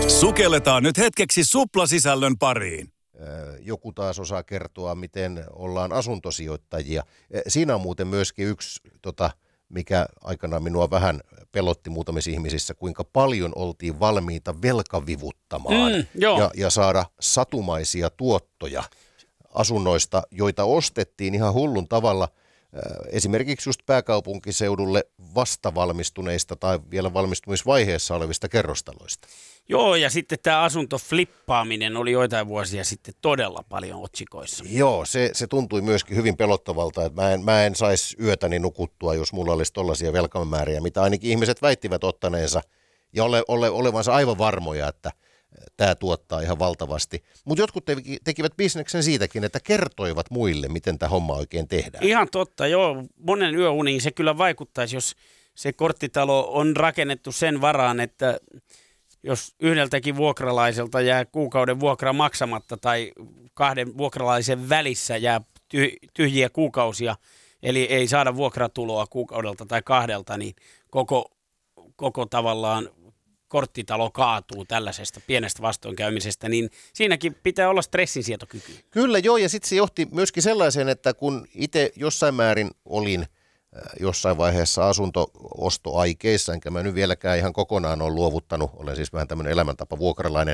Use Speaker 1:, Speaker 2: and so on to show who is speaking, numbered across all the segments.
Speaker 1: Sukelletaan nyt hetkeksi suplasisällön pariin.
Speaker 2: Joku taas osaa kertoa, miten ollaan asuntosijoittajia. Siinä on muuten myöskin yksi, mikä aikanaan minua vähän pelotti muutamissa ihmisissä, kuinka paljon oltiin valmiita velkavivuttamaan ja saada satumaisia tuottoja asunnoista, joita ostettiin ihan hullun tavalla esimerkiksi just pääkaupunkiseudulle vastavalmistuneista tai vielä valmistumisvaiheessa olevista kerrostaloista.
Speaker 3: Joo, ja sitten tämä asuntoflippaaminen oli joitain vuosia sitten todella paljon otsikoissa.
Speaker 2: Joo, se tuntui myöskin hyvin pelottavalta, että mä en saisi yötäni nukuttua, jos mulla olisi tollaisia velkamääriä, mitä ainakin ihmiset väittivät ottaneensa ja olevansa aivan varmoja, että tämä tuottaa ihan valtavasti. Mutta jotkut tekivät bisneksen siitäkin, että kertoivat muille, miten tämä homma oikein tehdään.
Speaker 3: Ihan totta, joo. Monen yöuniin se kyllä vaikuttaisi, jos se korttitalo on rakennettu sen varaan, että jos yhdeltäkin vuokralaiselta jää kuukauden vuokra maksamatta tai kahden vuokralaisen välissä jää tyhjiä kuukausia, eli ei saada vuokratuloa kuukaudelta tai kahdelta, niin koko tavallaan korttitalo kaatuu tällaisesta pienestä vastoinkäymisestä, niin siinäkin pitää olla stressinsietokyky.
Speaker 2: Kyllä joo, ja sitten se johti myöskin sellaiseen, että kun itse jossain määrin olin jossain vaiheessa asunto-ostoaikeissa, enkä mä nyt vieläkään ihan kokonaan ole luovuttanut, olen siis vähän tämmöinen elämäntapa vuokralainen,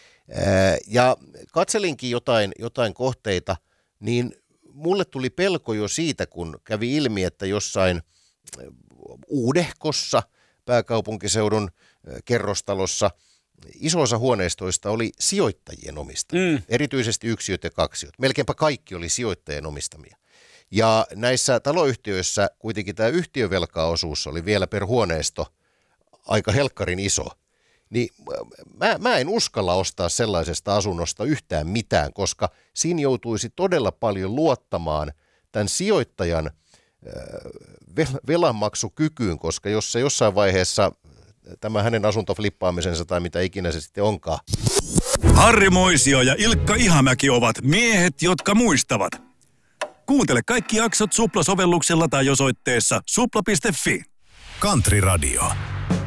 Speaker 2: ja katselinkin jotain kohteita, niin mulle tuli pelko jo siitä, kun kävi ilmi, että jossain Uudehkossa, pääkaupunkiseudun kerrostalossa, iso osa huoneistoista oli sijoittajien omistamia, erityisesti yksiöt ja kaksiöt. Melkeinpä kaikki oli sijoittajien omistamia. Ja näissä taloyhtiöissä kuitenkin tämä yhtiövelkaosuus oli vielä per huoneisto aika helkkarin iso. Niin mä en uskalla ostaa sellaisesta asunnosta yhtään mitään, koska siinä joutuisi todella paljon luottamaan tämän sijoittajan velanmaksukykyyn, koska jos se jossain vaiheessa tämä hänen asuntoflippaamisensa tai mitä ikinä se sitten onkaan.
Speaker 1: Harri Moisio ja Ilkka Ihamäki ovat miehet, jotka muistavat. Kuuntele kaikki jaksot Supla-sovelluksella tai osoitteessa supla.fi. Country Radio.